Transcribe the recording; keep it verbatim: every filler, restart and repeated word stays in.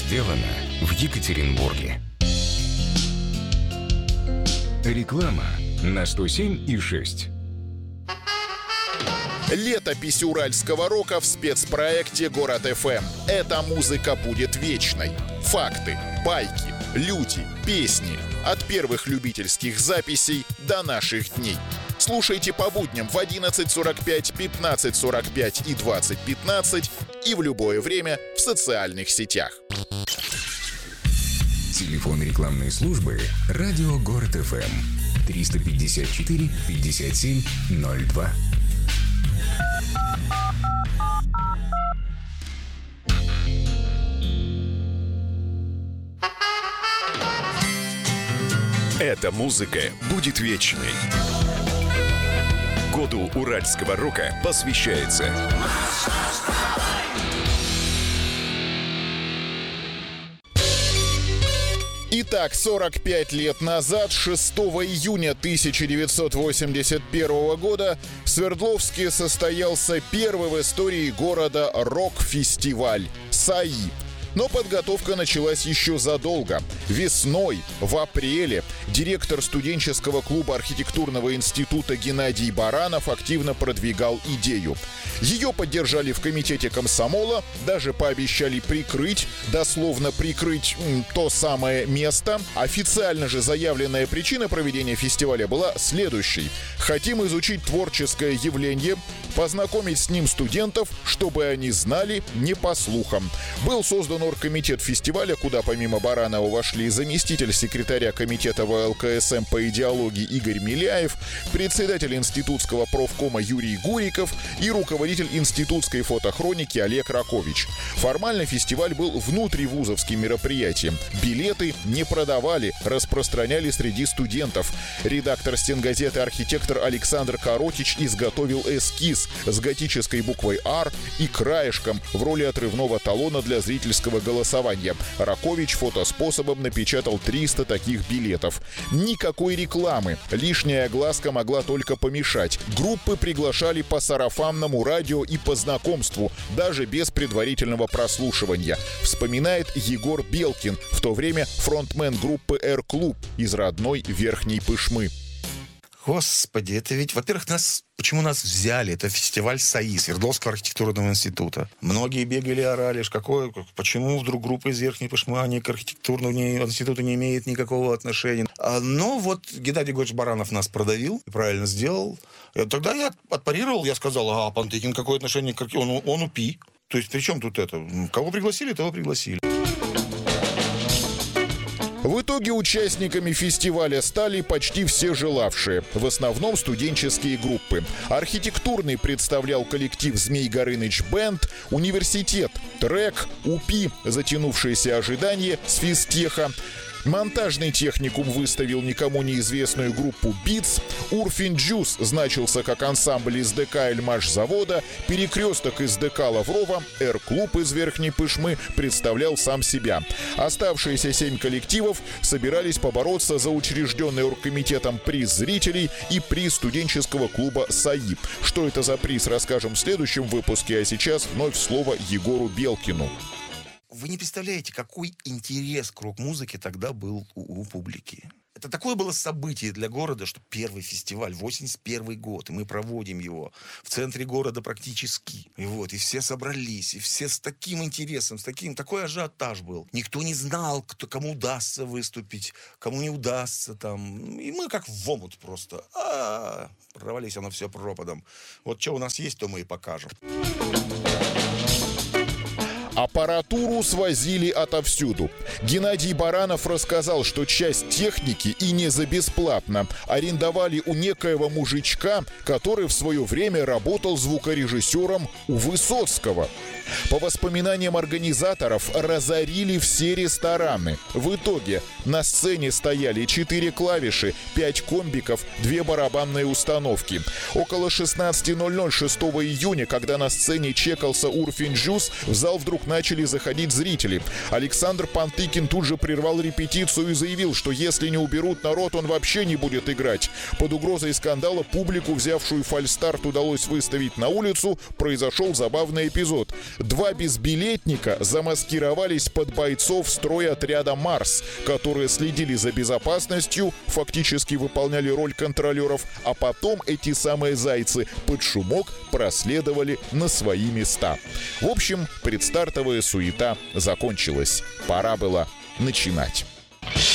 сделано в Екатеринбурге. Реклама на сто семь и шесть. Летопись уральского рока в спецпроекте «Город эф эм». Эта музыка будет вечной. Факты, байки, люди, песни. От первых любительских записей до наших дней. Слушайте по будням в одиннадцать сорок пять, пятнадцать сорок пять и двадцать пятнадцать и в любое время в социальных сетях. Телефон рекламной службы «Радио Город эф эм» триста пятьдесят четыре пятьдесят семь ноль два. Эта музыка будет вечной. Году уральского рока посвящается Итак, сорок пять лет назад, шестого июня тысяча девятьсот восемьдесят первого года, в Свердловске состоялся первый в истории города рок-фестиваль «САИ». Но подготовка началась еще задолго. Весной, в апреле, директор студенческого клуба архитектурного института Геннадий Баранов активно продвигал идею. Ее поддержали в комитете комсомола, даже пообещали прикрыть, дословно прикрыть м, то самое место. Официально же заявленная причина проведения фестиваля была следующей. Хотим изучить творческое явление, познакомить с ним студентов, чтобы они знали не по слухам. Был создан оргкомитет фестиваля, куда помимо Баранова вошли заместитель секретаря комитета вэ эл ка эс эм по идеологии Игорь Миляев, председатель институтского профкома Юрий Гуриков и руководитель институтской фотохроники Олег Ракович. Формально фестиваль был внутривузовским мероприятием. Билеты не продавали, распространяли среди студентов. Редактор стенгазеты архитектор Александр Коротич изготовил эскиз с готической буквой «Р» и краешком в роли отрывного талона для зрительского голосования. Ракович фотоспособом напечатал триста таких билетов. Никакой рекламы. Лишняя огласка могла только помешать. Группы приглашали по сарафанному радио и по знакомству, даже без предварительного прослушивания. Вспоминает Егор Белкин, в то время фронтмен группы «Р-клуб» из родной Верхней Пышмы. Господи, это ведь, во-первых, нас, почему нас взяли? Это фестиваль САИ, Свердловского архитектурного института. Многие бегали, орали, какое, почему вдруг группа из Верхней Пышмы, они к архитектурному институту не имеет никакого отношения. А, но вот Геннадий Григорьевич Баранов нас продавил, правильно сделал. И тогда я отпарировал, я сказал, а Пантыкин какое отношение к архитектуре? Он, он УПИ. То есть при чем тут это? Кого пригласили, того пригласили. В итоге участниками фестиваля стали почти все желавшие, в основном студенческие группы. Архитектурный представлял коллектив «Змей Горыныч Бэнд», университет «Трек», УПИ, затянувшееся ожидание с физтеха. Монтажный техникум выставил никому неизвестную группу «Битс», «Урфин Джус» значился как ансамбль из ДК «Эльмаш-завода», «Перекресток» из ДК «Лаврова», «Р-клуб» из Верхней Пышмы представлял сам себя. Оставшиеся семь коллективов собирались побороться за учрежденный оргкомитетом приз зрителей и приз студенческого клуба «САИ». Что это за приз, расскажем в следующем выпуске, а сейчас вновь слово Егору Белкину. Вы не представляете, какой интерес к рок-музыке тогда был у, у публики. Это такое было событие для города, что первый фестиваль, восемьдесят первый год, и мы проводим его в центре города практически. И вот, и все собрались, и все с таким интересом, с таким, такой ажиотаж был. Никто не знал, кто, кому удастся выступить, кому не удастся там. И мы как в омут просто. А-а-а, прорвались оно все пропадом. Вот что у нас есть, то мы и покажем. Аппаратуру свозили отовсюду. Геннадий Баранов рассказал, что часть техники и не за бесплатно арендовали у некоего мужичка, который в свое время работал звукорежиссером у Высоцкого. По воспоминаниям организаторов, разорили все рестораны. В итоге на сцене стояли четыре клавиши, пять комбиков, две барабанные установки. Около шестнадцати ноль-ноль шестого июня, когда на сцене чекался Урфин Джус, в зал вдруг начали заходить зрители. Александр Пантыкин тут же прервал репетицию и заявил, что если не уберут народ, он вообще не будет играть. Под угрозой скандала публику, взявшую фальстарт, удалось выставить на улицу. Произошел забавный эпизод. Два безбилетника замаскировались под бойцов стройотряда «Марс», которые следили за безопасностью, фактически выполняли роль контролеров, а потом эти самые зайцы под шумок проследовали на свои места. В общем, предстартовая суета закончилась. Пора было начинать.